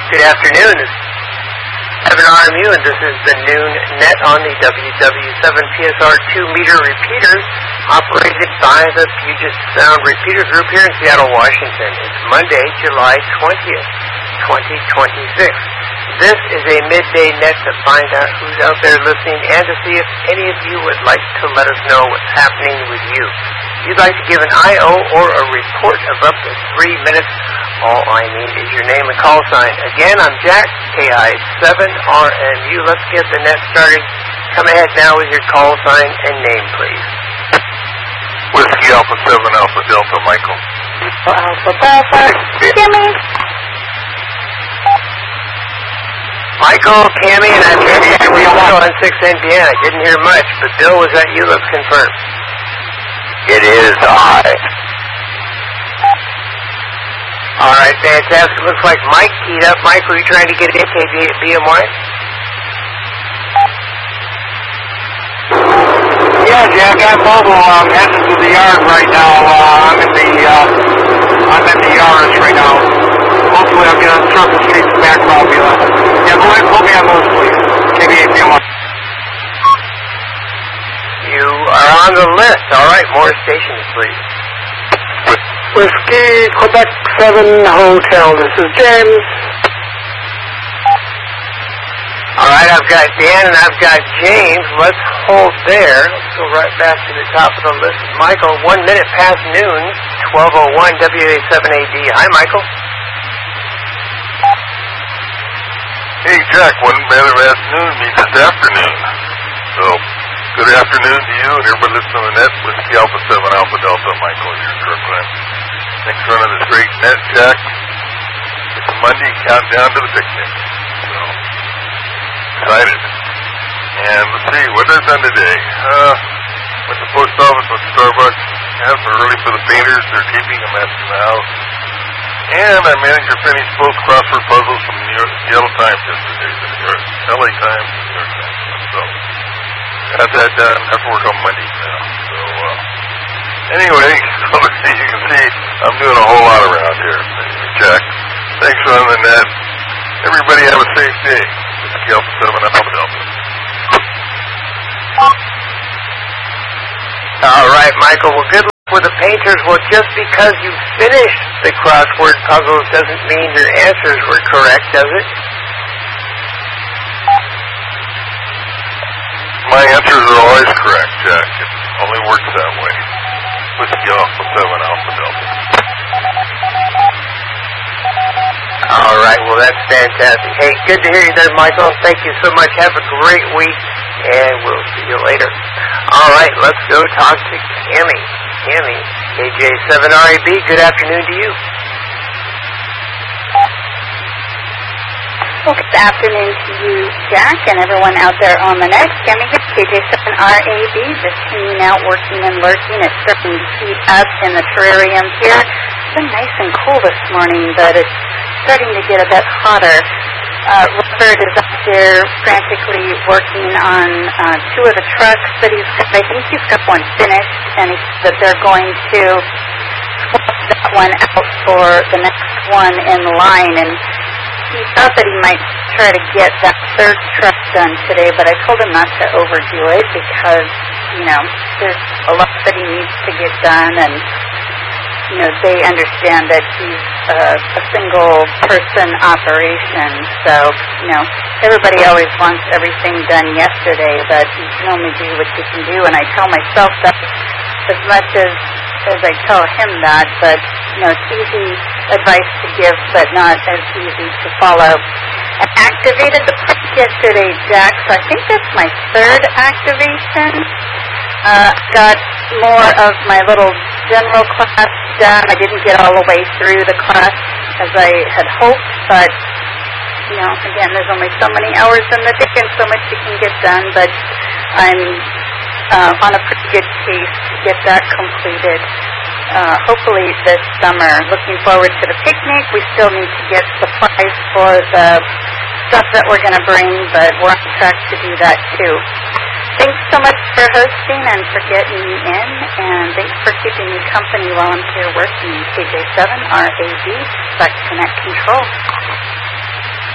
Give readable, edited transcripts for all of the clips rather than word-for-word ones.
Good afternoon. This is Evan RMU, and this is the noon net on the WW7PSR 2-meter repeaters operated by the Puget Sound Repeater Group here in Seattle, Washington. It's Monday, July 20th, 2026. This is a midday net to find out who's out there listening and to see if any of you would like to let us know what's happening with you. If you'd like to give an I.O. or a report of up to 3 minutes, all I need is your name and call sign. Again, I'm Jack, KI7RMU. Let's get the net started. Come ahead now with your call sign and name, please. Whiskey Alpha 7 Alpha Delta, Michael. Alpha Delta, Jimmy. Michael, Cammy, and I'm Bill on 6NPN. I didn't hear much, but Bill, was that you? Let's confirm. It is I. All right, fantastic. Looks like Mike keyed up. Mike, were you trying to get AKB at BMY? Yeah, Jack, I'm mobile. I'm heading to the yard right now. I'm in the yards right now. Hopefully I'll get on Circle Street back around you. Yeah, go ahead and put me on those, please. KB8PM1. You are on the list. All right, more stations, please. Whiskey, Quebec 7 Hotel. This is James. All right, I've got Dan and I've got James. Let's hold there. Let's go right back to the top of the list. Michael, 1 minute past noon, 12:01 WA7AD. Hi, Michael. Hey, Jack, 1 minute past noon means it's afternoon. So, good afternoon to you and everybody listening on the net. Whiskey Alpha 7 Alpha Delta, Michael here in Kirkland. Thanks for running this great net, Jack. It's Monday, countdown to the picnic. So, excited. And let's see, what have I done today? Went to the post office, went to Starbucks. Had some early for the painters. They're taping a mess in the house. And I managed to finish both crossword puzzles from the Seattle Times yesterday, the LA Times and the New York Times. So, got that done. I have to work on Monday now. So, anyway, so as you can see, I'm doing a whole lot around here. Jack, thanks for running the net. Everybody have a safe day. Whiskey Alpha 7 Alpha Delta. All right, Michael. Well, good luck with the painters. Well, just because you finished the crossword puzzles doesn't mean your answers were correct, does it? My answers are always correct, Jack. It only works that way. Whiskey Alpha 7 Alpha Delta. All right, well, that's fantastic. Hey, good to hear you there, Michael. Thank you so much. Have a great week, and we'll see you later. All right, let's go talk to Cammy. Cammy, KJ7RAB, good afternoon to you. Well, good afternoon to you, Jack, and everyone out there on the net. Cammy here, KJ7RAB, just hanging out, working and lurking. It's starting to heat up in the terrarium here. It's been nice and cool this morning, but it's starting to get a bit hotter. Robert is up there frantically working on 2 of the trucks that he's got. I think he's got one finished, and he said that they're going to swap that one out for the next one in line. And he thought that he might try to get that 3rd truck done today, but I told him not to overdo it because, there's a lot that he needs to get done, and they understand that he's a single-person operation. So, everybody always wants everything done yesterday, but you can only do what you can do. And I tell myself that as much as I tell him that, but, it's easy advice to give, but not as easy to follow. I activated the pipe yesterday, Jack, so I think that's my 3rd activation. Got more of my little general class done. I didn't get all the way through the class as I had hoped, but, again, there's only so many hours in the day and so much you can get done, but I'm on a pretty good pace to get that completed. Hopefully this summer. Looking forward to the picnic. We still need to get supplies for the stuff that we're going to bring, but we're on track to do that too. Thanks so much for hosting and for getting me in, and thanks for keeping me company while I'm here working. KJ7RAB, back to Net Control.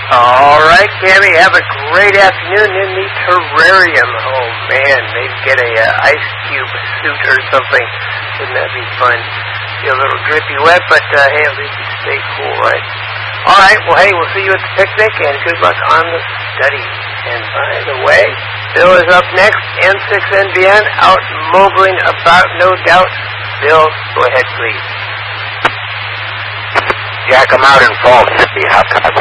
All right, Cammy, have a great afternoon in the terrarium. Oh, man, maybe get a ice cube suit or something. Wouldn't that be fun? Be a little drippy wet, but hey, at least you stay cool, right? All right, well, hey, we'll see you at the picnic, and good luck on the study. And by the way, Bill is up next, N6NBN, out mogling about no doubt. Bill, go ahead, please. Jack, I'm out in Fall City. How copy?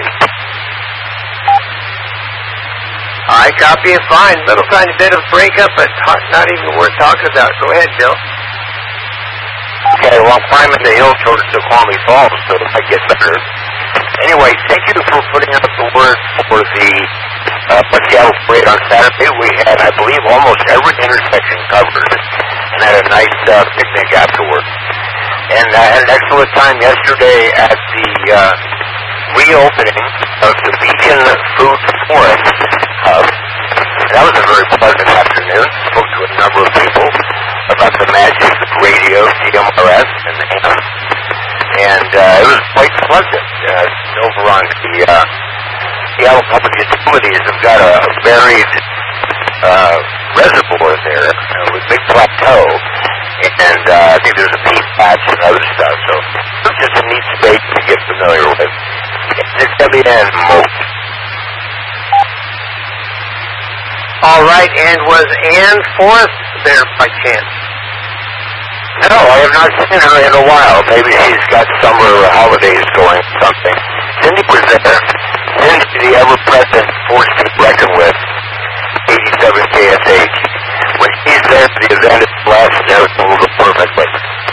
I copy it fine. Little tiny bit of breakup, but not even worth talking about. Go ahead, Bill. Okay, well, I'm climbing the hill towards Snoqualmie Falls, so it might get better. Anyway, thank you for putting out the word for the Seattle Parade on Saturday. We had, I believe, almost every intersection covered, and had a nice picnic afterwards. And I had an excellent time yesterday at the reopening of the Beacon Food Forest Hub. That was a very pleasant afternoon. Spoke to a number of people about the magic of radio, CMRS, and AM. And it was quite pleasant. Over on the Seattle Public Utilities have got a varied reservoir there with Big Plateau. And I think there's a peat patch and other stuff. So it's just a neat space to get familiar with. It's WN Moat. All right, and was Ann Forrest there by chance? No, I have not seen her in a while. Maybe she's got summer holidays going or something. Cindy was there. Cindy, the ever-present force to be reckoned with, 87 KSH. When she's there, the event is blessed and everything will go perfectly.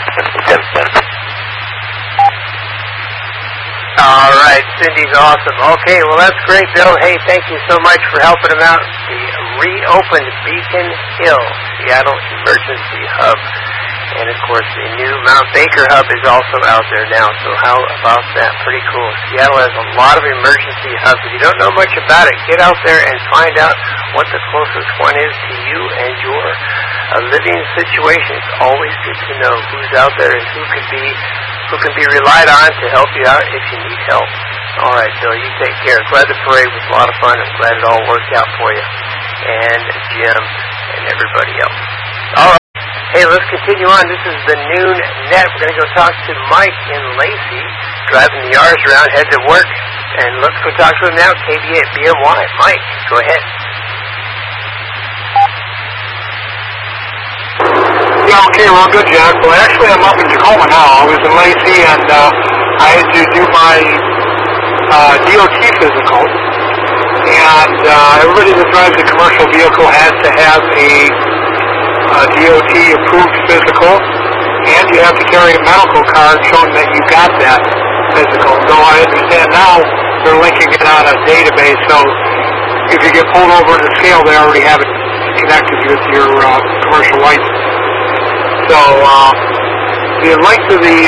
All right, Cindy's awesome. Okay, well, that's great, Bill. Hey, thank you so much for helping them out. The reopened Beacon Hill Seattle Emergency Hub. And, of course, the new Mount Baker Hub is also out there now. So how about that? Pretty cool. Seattle has a lot of emergency hubs. If you don't know much about it, get out there and find out what the closest one is to you and your living situation. It's always good to know who's out there and who can be relied on to help you out if you need help. All right, Bill, you take care. Glad the parade was a lot of fun. I'm glad it all worked out for you. And Jim and everybody else. All right. Hey, let's continue on. This is the Noon Net. We're going to go talk to Mike in Lacey, driving the R's around, head to work. And let's go talk to him now, KD8 BMY. Mike, go ahead. Yeah, okay, well, good, Jack. Well, actually, I'm up in Tacoma now. I was in Lacey, and I had to do my DOT physical. And everybody that drives a commercial vehicle has to have a DOT-approved physical, and you have to carry a medical card showing that you got that physical. Though I understand now they're linking it on a database, so if you get pulled over in the scale, they already have it connected with your commercial license. So the length of the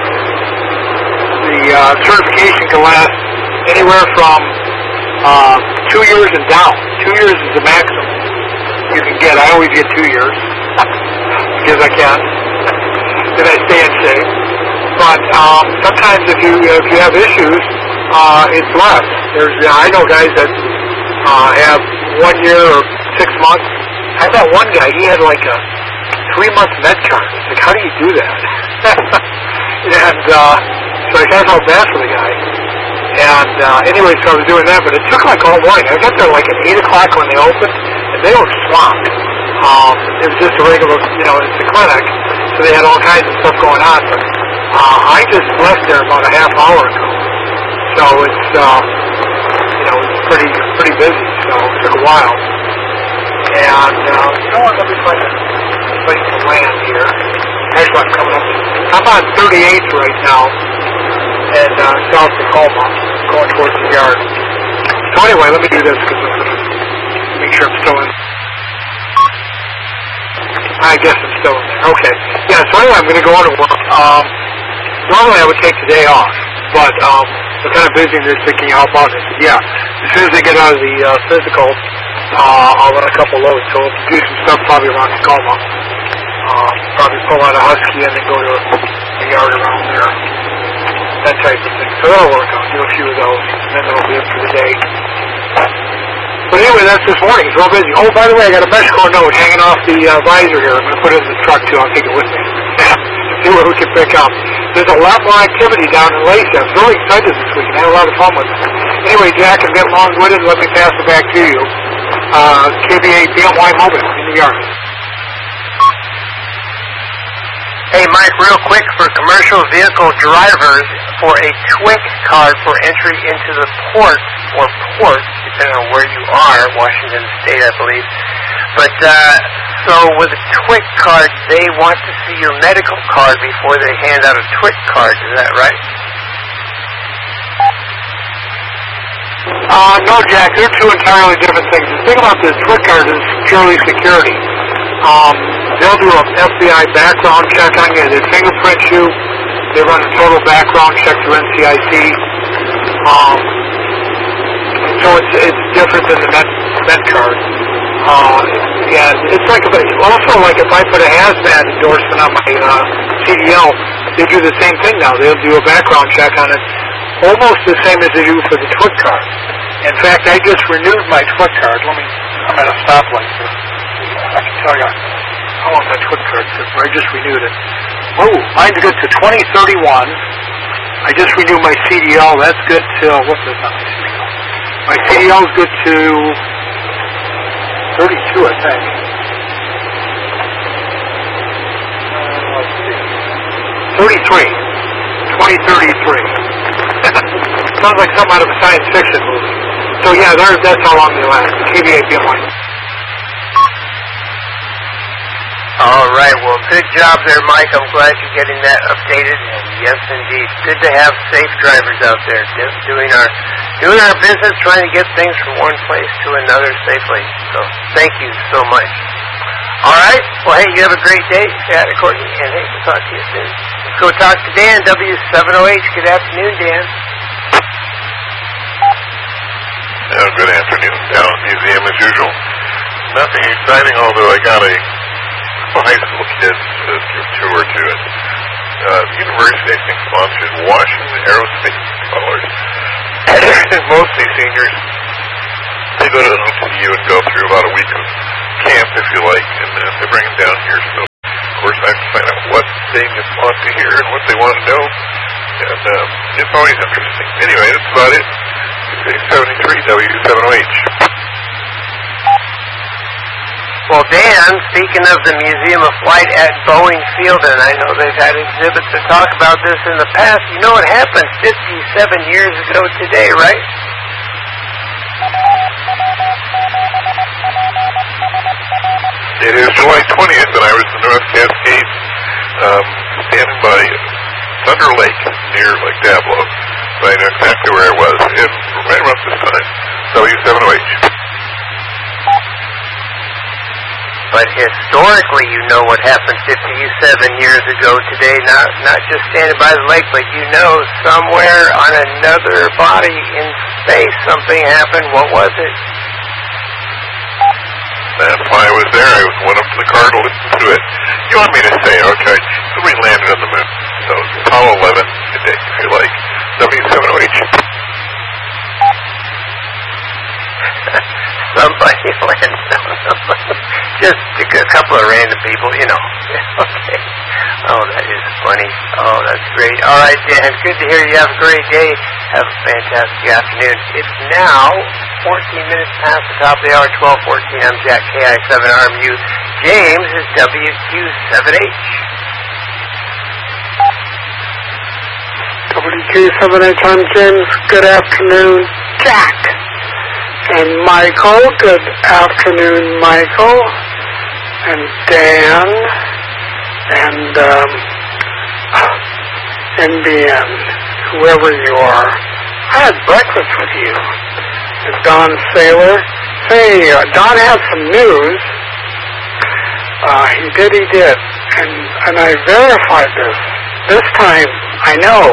certification can last anywhere from 2 years and down. 2 years is the maximum you can get. I always get 2 years because I can. Then I stay in shape. But sometimes if you have issues, it's less. I know guys that have 1 year or 6 months. I met one guy. He had like a 3-month med card. It's like, how do you do that? And so I kind of felt bad for the guy. And anyway, so I was doing that, but it took like all morning. I got there like at 8 o'clock when they opened, and they were swamped. It was just a regular, it's a clinic, so they had all kinds of stuff going on. But I just left there about a half hour ago. So it's, it's pretty busy, so it took a while. And, let me find a place to land here. Actually, I'm coming up. I'm on 38th right now. And South Tacoma, going towards the yard. So anyway, let me do this because I'm going to make sure I'm still in. I guess I'm still in there. Okay. Yeah, so anyway, I'm going to go on to work. Normally I would take the day off, but they're kind of busy and they're thinking how about it. I said, yeah, as soon as they get out of the physical, I'll run a couple loads. So I'll do some stuff probably around Tacoma. Probably pull out a Husky and then go to the yard around there. That type of thing. So that'll work out. do a few of those, and then it'll be it for the day. But anyway, that's this morning. It's real busy. Oh, by the way, I got a Mexico note hanging off the visor here. I'm going to put it in the truck, too. I'll take it with me. See what we can pick up. There's a lot more activity down in Lacey. I'm really excited this week. I had a lot of fun with it. Anyway, Jack, I'm getting long-winded. Let me pass it back to you. KBA BMY Mobile in the yard. Hey, Mike, real quick, for commercial vehicle drivers, for a TWIC card for entry into the port, or ports, depending on where you are, Washington State, I believe. But, so with a TWIC card, they want to see your medical card before they hand out a TWIC card. Is that right? No, Jack, they're two entirely different things. The thing about the TWIC card is purely security. They'll do an FBI background check on you. They fingerprint you. They run a total background check through NCIC. So it's different than the med card. Yeah, it's like also like if I put a hazmat endorsement on my CDL, they do the same thing now. They'll do a background check on it, almost the same as they do for the TWIC card. In fact, I just renewed my TWIC card. I'm at a stoplight here. I can tell you how long that TWIC card's good for. I just renewed it. Oh, mine's good to 2031. I just renewed my CDL. That's good till, what's this on my CDL? My CDL's good to 32, I think. Let's see. 2033. Sounds like something out of a science fiction movie. So yeah, that's how long they last. KBA BMY. All right. Well, good job there, Mike. I'm glad you're getting that updated. And yes, indeed, good to have safe drivers out there doing our business, trying to get things from one place to another safely. So thank you so much. All right. Well, hey, you have a great day, Chad, Courtney, and hey, we'll talk to you soon. Let's go talk to Dan, W7OH. Good afternoon, Dan. Good afternoon. Down at the museum as usual. Nothing exciting, although I got a high school kid to give a tour to it. The university, I think, sponsored Washington Aerospace Scholars. Mostly seniors. They go to OTU and go through about a week of camp, if you like, and then they bring them down here. So, of course, I have to find out what they want to hear and what they want to know. And it's always interesting. Anyway, that's about it. 673 W7OH. Well, Dan, speaking of the Museum of Flight at Boeing Field, and I know they've had exhibits to talk about this in the past, you know it happened 57 years ago today, right? It is July 20th, and I was in North Cascades, standing by Thunder Lake, near Lake Diablo. So I know exactly where I was. It's right around this time. W7OH. But historically, you know what happened 57 years ago today, not just standing by the lake, but you know somewhere on another body in space something happened. What was it? That's why I was there. I went up to the car to listen to it. You want me to say, okay, somebody landed on the moon. So Apollo 11 today, if you like. W7OH. Somebody landed on the moon. Just a couple of random people, you know. Okay. Oh, that is funny. Oh, that's great. All right, Dan, good to hear you. Have a great day. Have a fantastic afternoon. It's now 14 minutes past the top of the hour, 12:14. I'm Jack, KI7RMU. James is WQ7H. WQ7H, I'm James. Good afternoon, Jack. And Michael, good afternoon, Michael. And Dan. And NBN, whoever you are. I had breakfast with you. And Don Saylor. Hey, Don had some news. He did. And I verified this. This time, I know.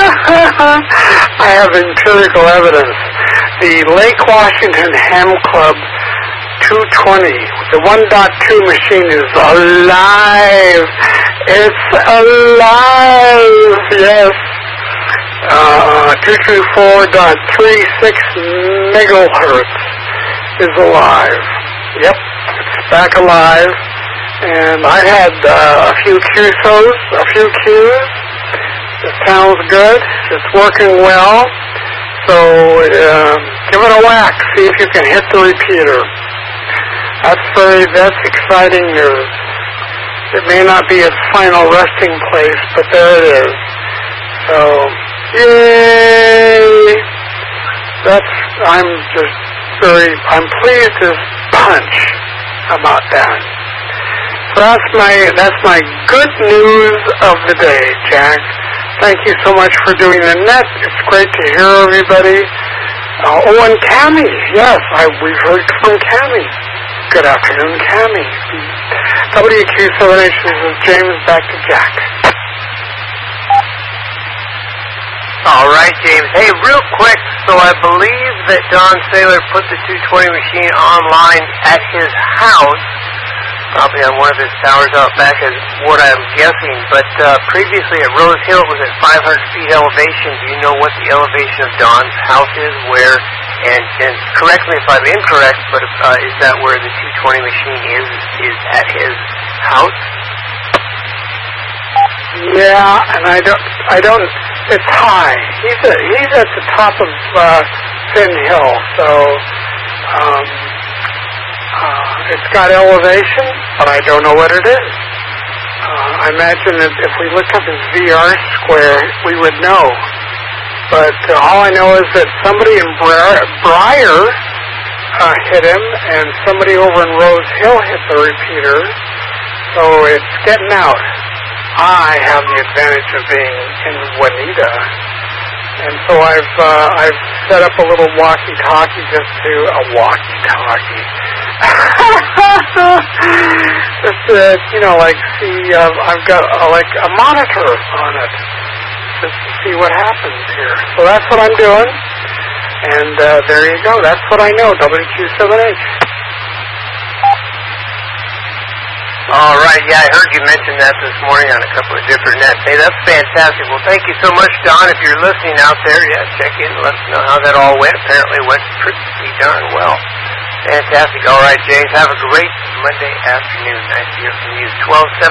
I have empirical evidence. The Lake Washington Ham Club 220, the 1.2 machine is alive. It's alive, yes. 224.36 megahertz is alive. Yep, it's back alive. And I had a few QSOs, a few Qs. It sounds good. It's working well. So give it a whack. See if you can hit the repeater. That's exciting news. It may not be its final resting place, but there it is. So, yay! I'm pleased as punch about that. So that's my good news of the day, Jack. Thank you so much for doing the net. It's great to hear everybody. And Cammie, yes, we've heard from Cammie. Good afternoon, Cammie. WQ7H, this is James, back to Jack. All right, James. Hey, real quick, so I believe that Don Saylor put the 220 machine online at his house, probably on one of his towers out back is what I'm guessing, but previously at Rose Hill it was at 500 feet elevation. Do you know what the elevation of Don's house is, where, and correct me if I'm incorrect, but is that where the 220 machine is at his house? Yeah, and I don't, it's high. He's at the top of Thin Hill, so it's got elevation, but I don't know what it is. I imagine that if we looked up his VR square, we would know. But all I know is that somebody in Briar hit him, and somebody over in Rose Hill hit the repeater, so it's getting out. I have the advantage of being in Juanita, and so I've set up a little walkie-talkie just to a walkie-talkie. Just to, like see, I've got like a monitor on it just to see what happens here. So that's what I'm doing, and there you go. That's what I know. WQ7H. All right, yeah, I heard you mention that this morning on a couple of different nets. Hey, that's fantastic. Well, thank you so much, Don. If you're listening out there, yeah, check in and let us know how that all went. Apparently went pretty darn well. Fantastic. All right, James, have a great Monday afternoon. Nice to hear from you. 12/7.